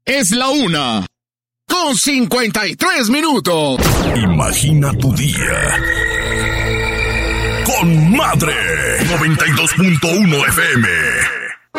Es la 1:53. Imagina tu día con Madre 92.1 FM.